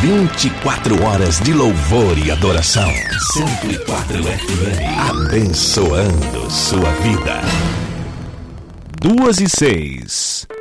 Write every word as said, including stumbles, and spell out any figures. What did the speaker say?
vinte e quatro horas de louvor e adoração. cento e quatro F M, abençoando sua vida. Duas e seis.